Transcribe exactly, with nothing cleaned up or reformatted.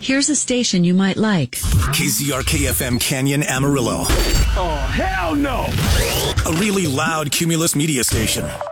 Here's a station you might like. K Z R K F M Canyon, Amarillo. Oh, hell no! A really loud Cumulus media station.